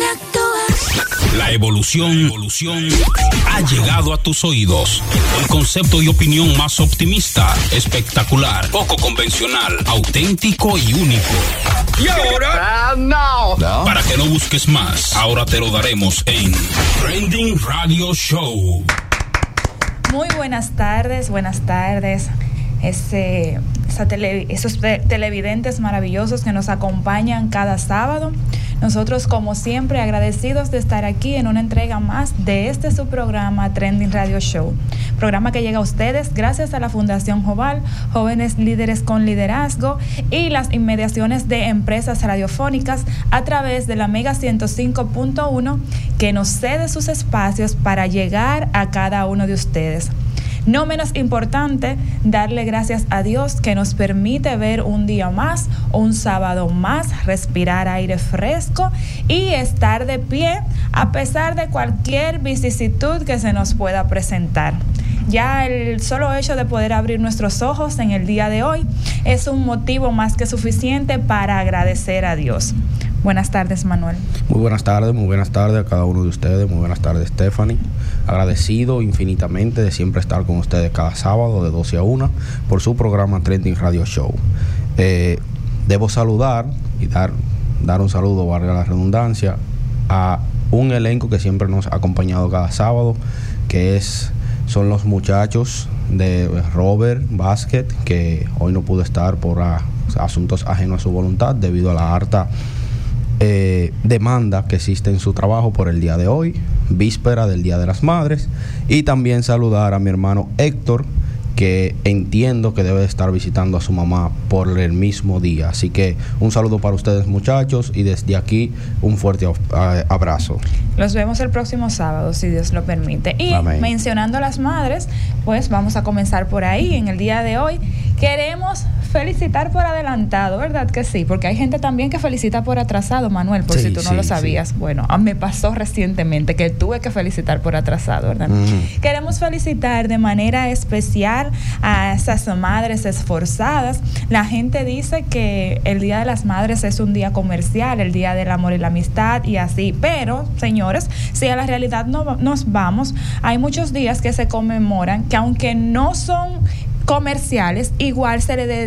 La evolución ha llegado a tus oídos. El concepto y opinión más optimista, espectacular, poco convencional, auténtico y único. Y ahora, no. Para que no busques más, ahora te lo daremos en Trending Radio Show. Muy buenas tardes. Esos televidentes maravillosos que nos acompañan cada sábado. Nosotros, como siempre, agradecidos de estar aquí en una entrega más de su programa Trending Radio Show. Programa que llega a ustedes gracias a la Fundación Joval, Jóvenes Líderes con Liderazgo y las inmediaciones de empresas radiofónicas a través de la Mega 105.1 que nos cede sus espacios para llegar a cada uno de ustedes. No menos importante, darle gracias a Dios que nos permite ver un día más, un sábado más, respirar aire fresco y estar de pie a pesar de cualquier vicisitud que se nos pueda presentar. Ya el solo hecho de poder abrir nuestros ojos en el día de hoy es un motivo más que suficiente para agradecer a Dios. Buenas tardes, Manuel. Muy buenas tardes a cada uno de ustedes. Muy buenas tardes, Stephanie. Agradecido infinitamente de siempre estar con ustedes cada sábado de 12 a 1 por su programa Trending Radio Show. Debo saludar y dar un saludo, valga la redundancia, a un elenco que siempre nos ha acompañado cada sábado, que son los muchachos de Robert Basket, que hoy no pudo estar por asuntos ajenos a su voluntad debido a la harta demanda que existe en su trabajo por el día de hoy, víspera del Día de las Madres, y también saludar a mi hermano Héctor, que entiendo que debe estar visitando a su mamá por el mismo día. Así que un saludo para ustedes, muchachos, y desde aquí un fuerte abrazo. Los vemos el próximo sábado, si Dios lo permite. Y amén. Mencionando a las madres, pues vamos a comenzar por ahí. En el día de hoy queremos felicitar por adelantado, ¿verdad que sí? Porque hay gente también que felicita por atrasado, Manuel, por si tú no lo sabías. Sí. Bueno, me pasó recientemente que tuve que felicitar por atrasado, ¿verdad? Queremos felicitar de manera especial a esas madres esforzadas. La gente dice que el Día de las Madres es un día comercial, el Día del Amor y la Amistad y así, pero, señores, si a la realidad no nos vamos, hay muchos días que se conmemoran que aunque no son comerciales, igual se le